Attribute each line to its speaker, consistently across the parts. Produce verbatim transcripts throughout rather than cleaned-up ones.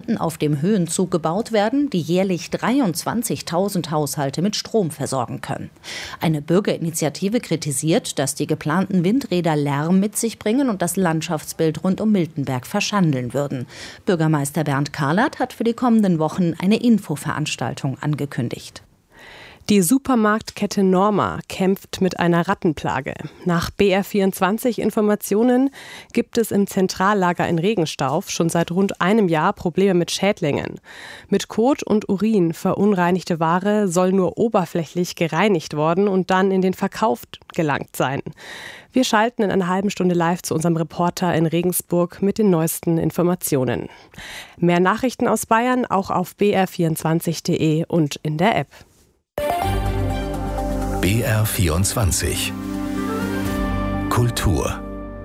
Speaker 1: könnten auf dem Höhenzug gebaut werden, die jährlich dreiundzwanzigtausend Haushalte mit Strom versorgen können. Eine Bürgerinitiative kritisiert, dass die geplanten Windräder Lärm mit sich bringen und das Landschaftsbild rund um Miltenberg verschandeln würden. Bürgermeister Bernd Karlert hat für die kommenden Wochen eine Infoveranstaltung angekündigt.
Speaker 2: Die Supermarktkette Norma kämpft mit einer Rattenplage. Nach B R vierundzwanzig Informationen gibt es im Zentrallager in Regenstauf schon seit rund einem Jahr Probleme mit Schädlingen. Mit Kot und Urin verunreinigte Ware soll nur oberflächlich gereinigt worden und dann in den Verkauf gelangt sein. Wir schalten in einer halben Stunde live zu unserem Reporter in Regensburg mit den neuesten Informationen. Mehr Nachrichten aus Bayern auch auf b r vierundzwanzig punkt d e und in der App.
Speaker 3: B R vierundzwanzig Kultur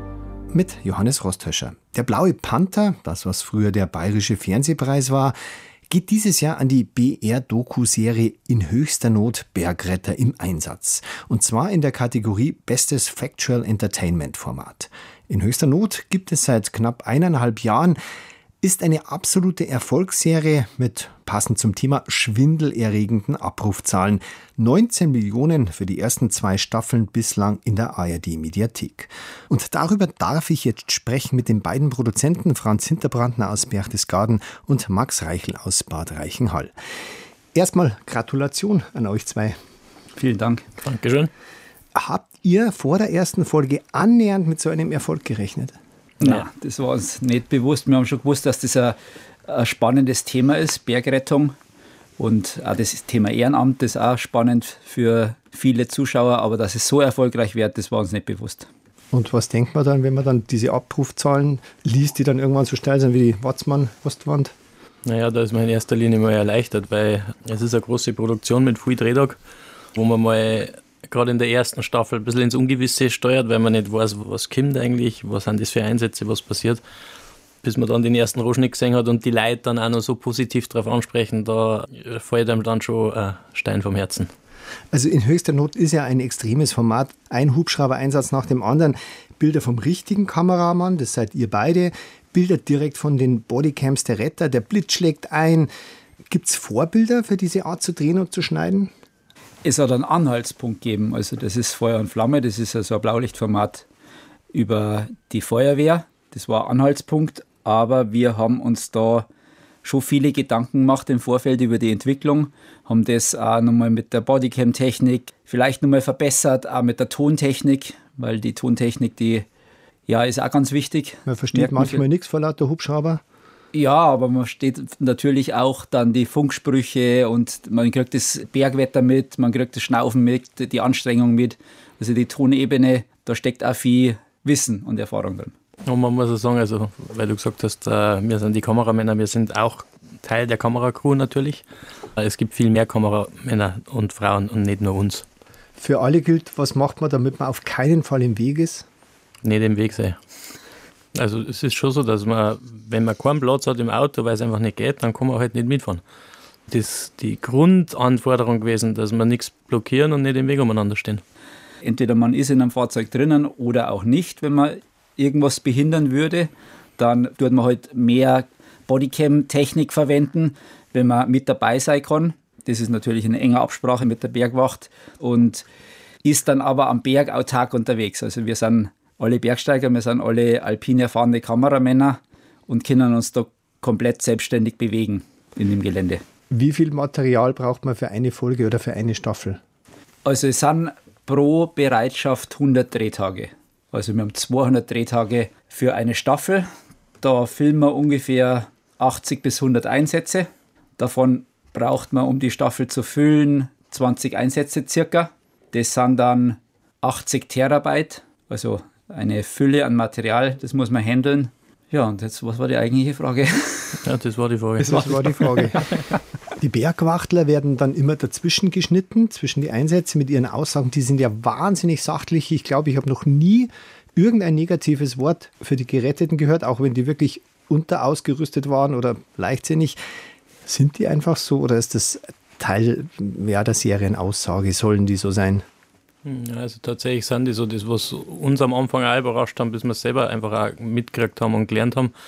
Speaker 4: mit Johannes Rosthöscher. Der Blaue Panther, das was früher der Bayerische Fernsehpreis war, geht dieses Jahr an die B R-Doku-Serie In höchster Not Bergretter im Einsatz. Und zwar in der Kategorie Bestes Factual Entertainment Format. In höchster Not gibt es seit knapp eineinhalb Jahren, ist eine absolute Erfolgsserie mit passend zum Thema schwindelerregenden Abrufzahlen. neunzehn Millionen für die ersten zwei Staffeln bislang in der A R D-Mediathek. Und darüber darf ich jetzt sprechen mit den beiden Produzenten Franz Hinterbrandner aus Berchtesgaden und Max Reichel aus Bad Reichenhall. Erstmal Gratulation an euch zwei.
Speaker 5: Vielen Dank.
Speaker 6: Dankeschön.
Speaker 4: Habt ihr vor der ersten Folge annähernd mit so einem Erfolg gerechnet?
Speaker 5: Nein, das war uns nicht bewusst. Wir haben schon gewusst, dass das ein, ein spannendes Thema ist, Bergrettung. Und auch das Thema Ehrenamt, das ist auch spannend für viele Zuschauer. Aber dass es so erfolgreich wird, das war uns nicht bewusst.
Speaker 4: Und was denkt man dann, wenn man dann diese Abrufzahlen liest, die dann irgendwann so steil sind wie die Watzmann-Ostwand?
Speaker 6: Naja, da ist man in erster Linie mal erleichtert, weil es ist eine große Produktion mit viel Drehtag, wo man mal gerade in der ersten Staffel ein bisschen ins Ungewisse steuert, weil man nicht weiß, was kommt eigentlich, was sind das für Einsätze, was passiert. Bis man dann den ersten Rohschnitt gesehen hat und die Leute dann auch noch so positiv darauf ansprechen, da fällt einem dann schon ein Stein vom Herzen.
Speaker 4: Also in höchster Not ist ja ein extremes Format, ein Hubschrauber-Einsatz nach dem anderen. Bilder vom richtigen Kameramann, das seid ihr beide, Bilder direkt von den Bodycams der Retter, der Blitz schlägt ein. Gibt es Vorbilder für diese Art zu drehen und zu schneiden?
Speaker 5: Es hat einen Anhaltspunkt gegeben, also das ist Feuer und Flamme, das ist also ein Blaulichtformat über die Feuerwehr, das war ein Anhaltspunkt, aber wir haben uns da schon viele Gedanken gemacht im Vorfeld über die Entwicklung, haben das auch nochmal mit der Bodycam-Technik vielleicht nochmal verbessert, auch mit der Tontechnik, weil die Tontechnik, die ja, ist auch ganz wichtig.
Speaker 4: Man versteht manchmal nichts vor lauter Hubschrauber.
Speaker 5: Ja, aber man steht natürlich auch dann die Funksprüche und man kriegt das Bergwetter mit, man kriegt das Schnaufen mit, die Anstrengung mit. Also die Tonebene, da steckt auch viel Wissen und Erfahrung drin.
Speaker 6: Und man muss auch sagen, also, weil du gesagt hast, wir sind die Kameramänner, wir sind auch Teil der Kameracrew natürlich. Es gibt viel mehr Kameramänner und Frauen und nicht nur uns.
Speaker 4: Für alle gilt, was macht man, damit man auf keinen Fall im Weg ist?
Speaker 6: Nicht im Weg sein. Also es ist schon so, dass man, wenn man keinen Platz hat im Auto, weil es einfach nicht geht, dann kann man halt nicht mitfahren. Das ist die Grundanforderung gewesen, dass wir nichts blockieren und nicht im Weg umeinander stehen.
Speaker 5: Entweder man ist in einem Fahrzeug drinnen oder auch nicht. Wenn man irgendwas behindern würde, dann tut man halt mehr Bodycam-Technik verwenden, wenn man mit dabei sein kann. Das ist natürlich in enger Absprache mit der Bergwacht und ist dann aber am Berg autark unterwegs. Also wir sind alle Bergsteiger, wir sind alle alpin erfahrene Kameramänner und können uns da komplett selbstständig bewegen in dem Gelände.
Speaker 4: Wie viel Material braucht man für eine Folge oder für eine Staffel?
Speaker 5: Also es sind pro Bereitschaft hundert Drehtage. Also wir haben zweihundert Drehtage für eine Staffel. Da filmen wir ungefähr achtzig bis hundert Einsätze. Davon braucht man, um die Staffel zu füllen, zwanzig Einsätze circa. Das sind dann achtzig Terabyte, also eine Fülle an Material, das muss man handeln. Ja, und jetzt, was war die eigentliche Frage?
Speaker 6: Ja, das war die Frage.
Speaker 4: Das war die Frage. Die Bergwachtler werden dann immer dazwischen geschnitten, zwischen die Einsätze mit ihren Aussagen. Die sind ja wahnsinnig sachlich. Ich glaube, ich habe noch nie irgendein negatives Wort für die Geretteten gehört, auch wenn die wirklich unterausgerüstet waren oder leichtsinnig. Sind die einfach so oder ist das Teil ja, der Serienaussage? Sollen die so sein?
Speaker 6: Ja, also tatsächlich sind die so, das was uns am Anfang auch überrascht haben, bis wir es selber einfach auch mitgekriegt haben und gelernt haben,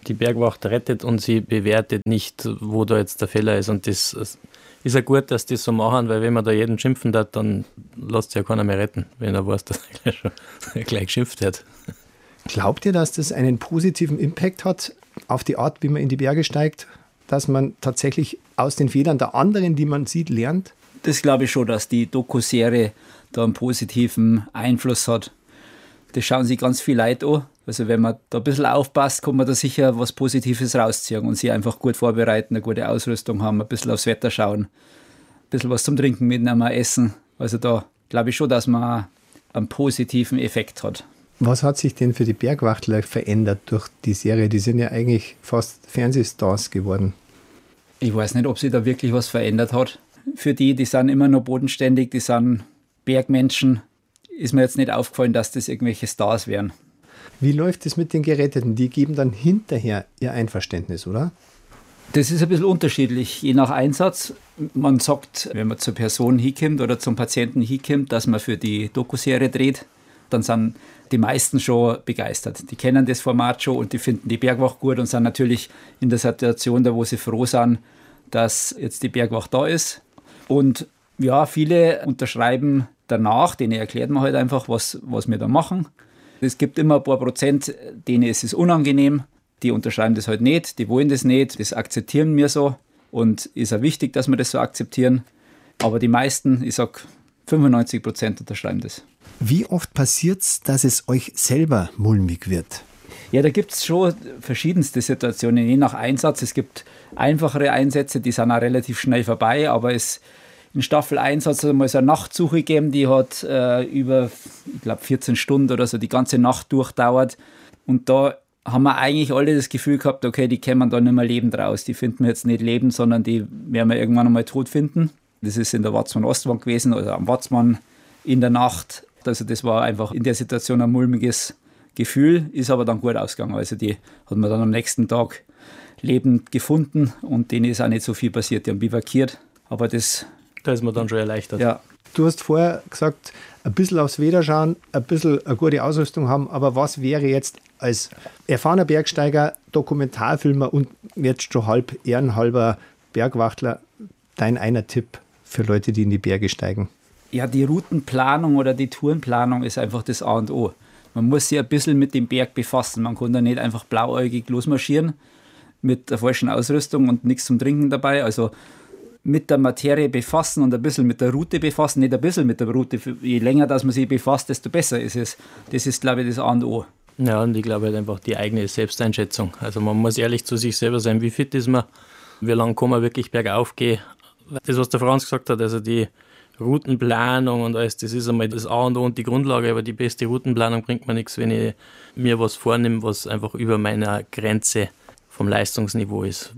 Speaker 6: Die Bergwacht rettet und sie bewertet nicht, wo da jetzt der Fehler ist. Und das ist ja gut, dass die das so machen, weil wenn man da jeden schimpfen hat, dann lässt sich ja keiner mehr retten, wenn er weiß, dass er gleich, schon, gleich geschimpft hat.
Speaker 4: Glaubt ihr, dass das einen positiven Impact hat auf die Art, wie man in die Berge steigt? Dass man tatsächlich aus den Fehlern der anderen, die man sieht, lernt?
Speaker 5: Das glaube ich schon, dass die Doku-Serie da einen positiven Einfluss hat. Das schauen sich ganz viele Leute an. Also wenn man da ein bisschen aufpasst, kann man da sicher was Positives rausziehen und sich einfach gut vorbereiten, eine gute Ausrüstung haben, ein bisschen aufs Wetter schauen, ein bisschen was zum Trinken mitnehmen, essen. Also da glaube ich schon, dass man einen positiven Effekt hat.
Speaker 4: Was hat sich denn für die Bergwachtler verändert durch die Serie? Die sind ja eigentlich fast Fernsehstars geworden.
Speaker 5: Ich weiß nicht, ob sich da wirklich was verändert hat. Für die, die sind immer noch bodenständig, die sind Bergmenschen. Ist mir jetzt nicht aufgefallen, dass das irgendwelche Stars wären.
Speaker 4: Wie läuft es mit den Geretteten? Die geben dann hinterher ihr Einverständnis, oder?
Speaker 5: Das ist ein bisschen unterschiedlich, je nach Einsatz. Man sagt, wenn man zur Person hinkommt oder zum Patienten hinkommt, dass man für die Dokuserie dreht, dann sind die meisten schon begeistert. Die kennen das Format schon und die finden die Bergwacht gut und sind natürlich in der Situation, da wo sie froh sind, dass jetzt die Bergwacht da ist. Und ja, viele unterschreiben danach, denen erklärt man halt einfach, was, was wir da machen. Es gibt immer ein paar Prozent, denen ist es unangenehm, die unterschreiben das halt nicht, die wollen das nicht, das akzeptieren wir so und ist auch wichtig, dass wir das so akzeptieren. Aber die meisten, ich sag fünfundneunzig Prozent unterschreiben das.
Speaker 4: Wie oft passiert es, dass es euch selber mulmig wird?
Speaker 5: Ja, da gibt es schon verschiedenste Situationen, je nach Einsatz. Es gibt einfachere Einsätze, die sind auch relativ schnell vorbei, aber es in Staffel eins hat es einmal so eine Nachtsuche gegeben, die hat äh, über, ich glaube, vierzehn Stunden oder so die ganze Nacht durchdauert. Und da haben wir eigentlich alle das Gefühl gehabt, okay, die kämen da nicht mehr lebend raus. Die finden wir jetzt nicht lebend, sondern die werden wir irgendwann einmal tot finden. Das ist in der Watzmann-Ostwand gewesen, also am Watzmann in der Nacht. Also das war einfach in der Situation ein mulmiges Gefühl, ist aber dann gut ausgegangen. Also die hat man dann am nächsten Tag lebend gefunden und denen ist auch nicht so viel passiert. Die haben bivakiert, aber das...
Speaker 6: Da ist man dann schon erleichtert.
Speaker 5: Ja.
Speaker 4: Du hast vorher gesagt, ein bisschen aufs Wetter schauen, ein bisschen eine gute Ausrüstung haben, aber was wäre jetzt als erfahrener Bergsteiger, Dokumentarfilmer und jetzt schon halb ehrenhalber Bergwachtler dein einer Tipp für Leute, die in die Berge steigen?
Speaker 5: Ja, die Routenplanung oder die Tourenplanung ist einfach das A und O. Man muss sich ein bisschen mit dem Berg befassen. Man kann da nicht einfach blauäugig losmarschieren mit der falschen Ausrüstung und nichts zum Trinken dabei. Also mit der Materie befassen und ein bisschen mit der Route befassen. Nicht ein bisschen mit der Route. Je länger dass man sich befasst, desto besser ist es. Das ist, glaube ich, das A und O.
Speaker 6: Ja, und ich glaube halt einfach die eigene Selbsteinschätzung. Also man muss ehrlich zu sich selber sein. Wie fit ist man? Wie lange kann man wirklich bergauf gehen? Das, was der Franz gesagt hat, also die Routenplanung und alles, das ist einmal das A und O und die Grundlage, aber die beste Routenplanung bringt mir nichts, wenn ich mir was vornehme, was einfach über meiner Grenze vom Leistungsniveau ist.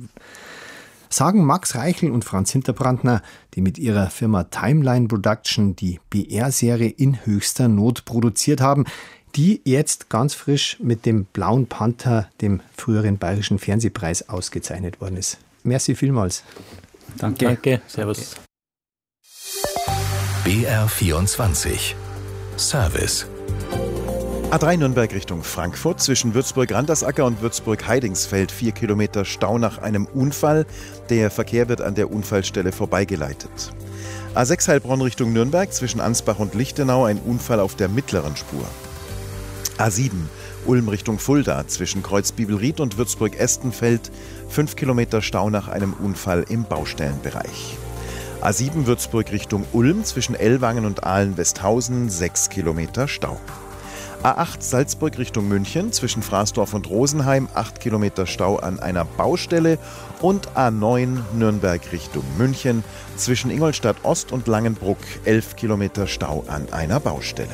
Speaker 4: Sagen Max Reichel und Franz Hinterbrandner, die mit ihrer Firma Timeline Production die B R-Serie in höchster Not produziert haben, die jetzt ganz frisch mit dem Blauen Panther, dem früheren Bayerischen Fernsehpreis, ausgezeichnet worden ist. Merci vielmals.
Speaker 5: Danke.
Speaker 6: Danke. Servus.
Speaker 3: B R vierundzwanzig Service.
Speaker 7: A drei Nürnberg Richtung Frankfurt, zwischen Würzburg-Randersacker und Würzburg-Heidingsfeld vier Kilometer Stau nach einem Unfall. Der Verkehr wird an der Unfallstelle vorbeigeleitet. A sechs Heilbronn Richtung Nürnberg, zwischen Ansbach und Lichtenau ein Unfall auf der mittleren Spur. A sieben Ulm Richtung Fulda, zwischen Kreuzbibelried und Würzburg-Estenfeld fünf Kilometer Stau nach einem Unfall im Baustellenbereich. A sieben Würzburg Richtung Ulm, zwischen Ellwangen und Ahlen-Westhausen sechs Kilometer Stau. A acht Salzburg Richtung München, zwischen Fraßdorf und Rosenheim acht Kilometer Stau an einer Baustelle und A neun Nürnberg Richtung München, zwischen Ingolstadt Ost und Langenbruck elf Kilometer Stau an einer Baustelle.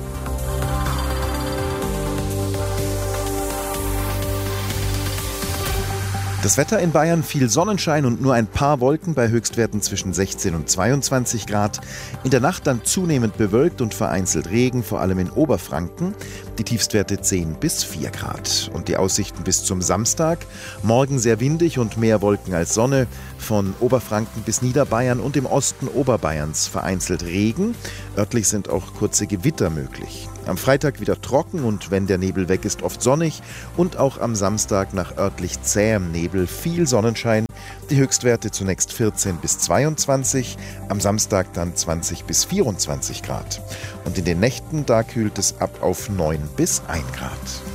Speaker 7: Das Wetter in Bayern: viel Sonnenschein und nur ein paar Wolken bei Höchstwerten zwischen sechzehn und zweiundzwanzig Grad. In der Nacht dann zunehmend bewölkt und vereinzelt Regen, vor allem in Oberfranken. Die Tiefstwerte zehn bis vier Grad. Und die Aussichten bis zum Samstag: morgen sehr windig und mehr Wolken als Sonne. Von Oberfranken bis Niederbayern und im Osten Oberbayerns vereinzelt Regen. Örtlich sind auch kurze Gewitter möglich. Am Freitag wieder trocken und wenn der Nebel weg ist, oft sonnig. Und auch am Samstag nach örtlich zähem Nebel viel Sonnenschein. Die Höchstwerte zunächst vierzehn bis zweiundzwanzig, am Samstag dann zwanzig bis vierundzwanzig Grad. Und in den Nächten, da kühlt es ab auf neun bis ein Grad.